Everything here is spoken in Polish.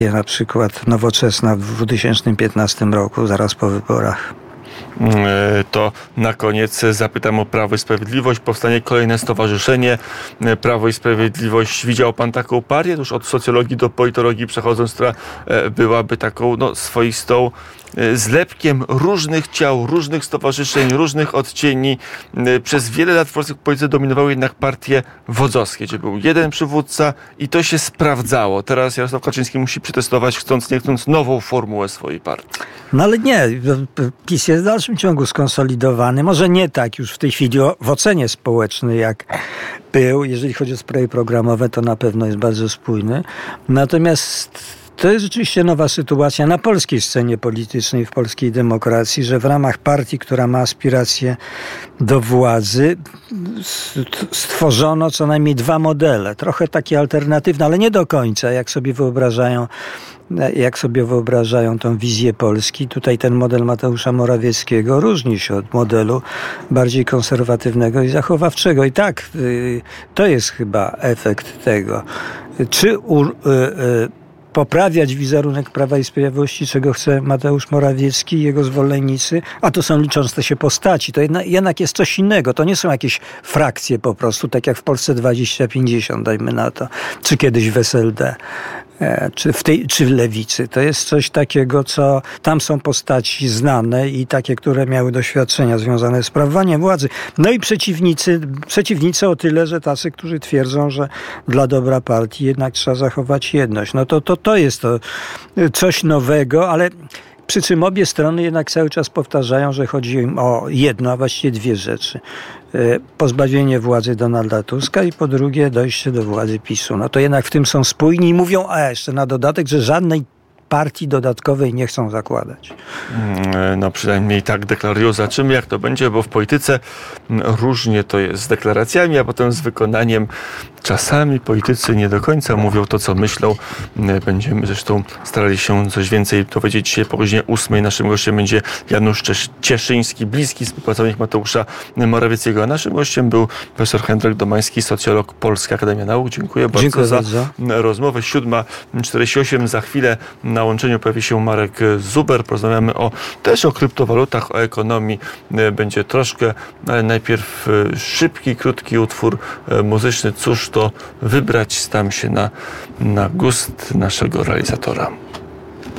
na przykład Nowoczesna w 2015 roku, zaraz po wyborach. To na koniec zapytam o Prawo i Sprawiedliwość. Powstanie kolejne stowarzyszenie Prawo i Sprawiedliwość. Widział pan taką partię, już od socjologii do politologii przechodząc, która byłaby taką swoistą zlepkiem różnych ciał, różnych stowarzyszeń, różnych odcieni. Przez wiele lat w polskiej polityce dominowały jednak partie wodzowskie, gdzie był jeden przywódca i to się sprawdzało. Teraz Jarosław Kaczyński musi przetestować, chcąc nie chcąc, nową formułę swojej partii. No ale nie, PiS jest w dalszym ciągu skonsolidowany. Może nie tak już w tej chwili w ocenie społecznej, jak był. Jeżeli chodzi o sprawy programowe, to na pewno jest bardzo spójny. Natomiast to jest rzeczywiście nowa sytuacja na polskiej scenie politycznej, w polskiej demokracji, że w ramach partii, która ma aspiracje do władzy, stworzono co najmniej dwa modele. Trochę takie alternatywne, ale nie do końca, jak sobie wyobrażają tą wizję Polski. Tutaj ten model Mateusza Morawieckiego różni się od modelu bardziej konserwatywnego i zachowawczego. I tak, to jest chyba efekt tego. Czy poprawiać wizerunek Prawa i Sprawiedliwości, czego chce Mateusz Morawiecki i jego zwolennicy, a to są liczące się postaci. To jednak jest coś innego. To nie są jakieś frakcje po prostu, tak jak w Polsce 20-50, dajmy na to, czy kiedyś w SLD. Czy w Lewicy. To jest coś takiego, co tam są postaci znane i takie, które miały doświadczenia związane z sprawowaniem władzy. No i przeciwnicy o tyle, że tacy, którzy twierdzą, że dla dobra partii jednak trzeba zachować jedność. No to jest to coś nowego, ale przy czym obie strony jednak cały czas powtarzają, że chodzi im o jedno, a właściwie dwie rzeczy. Pozbawienie władzy Donalda Tuska i po drugie dojście do władzy PiS-u. No to jednak w tym są spójni i mówią, a jeszcze na dodatek, że żadnej partii dodatkowej nie chcą zakładać. No przynajmniej tak deklarują. Zobaczymy, jak to będzie, bo w polityce różnie to jest z deklaracjami, a potem z wykonaniem. Czasami politycy nie do końca mówią to, co myślą. Będziemy zresztą starali się coś więcej dowiedzieć dzisiaj po godzinie 8. Naszym gościem będzie Janusz Cieszyński, bliski współpracownik Mateusza Morawieckiego. A naszym gościem był profesor Henryk Domański, socjolog, Polska Akademia Nauk. Dziękuję bardzo za rozmowę. 7:48. Za chwilę na łączeniu pojawi się Marek Zuber. Porozmawiamy też o kryptowalutach, o ekonomii. Będzie troszkę, ale najpierw szybki, krótki utwór muzyczny. Cóż to wybrać, stam się na gust naszego realizatora.